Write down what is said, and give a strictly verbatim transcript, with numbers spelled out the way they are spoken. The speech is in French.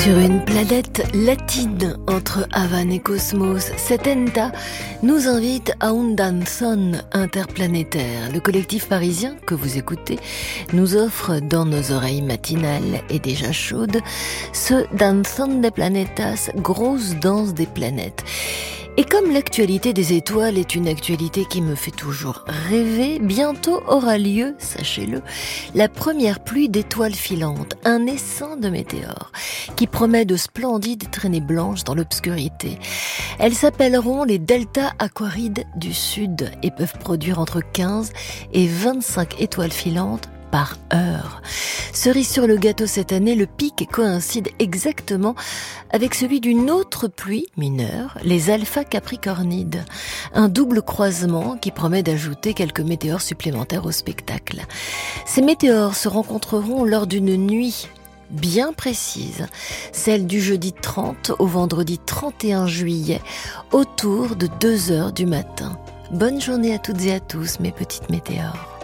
Sur une planète latine entre Havane et Cosmos, Setenta nous invite à un danzón interplanétaire. Le collectif parisien que vous écoutez nous offre dans nos oreilles matinales et déjà chaudes ce danzón de planetas, grosse danse des planètes. Et comme l'actualité des étoiles est une actualité qui me fait toujours rêver, bientôt aura lieu, sachez-le, la première pluie d'étoiles filantes, un essaim de météores, qui promet de splendides traînées blanches dans l'obscurité. Elles s'appelleront les deltas aquarides du Sud et peuvent produire entre quinze et vingt-cinq étoiles filantes par heure. Cerise sur le gâteau cette année, le pic coïncide exactement avec celui d'une autre pluie mineure, les alpha capricornides. Un double croisement qui promet d'ajouter quelques météores supplémentaires au spectacle. Ces météores se rencontreront lors d'une nuit bien précise, celle du jeudi trente au vendredi trente et un juillet, autour de deux heures du matin. Bonne journée à toutes et à tous, mes petites météores.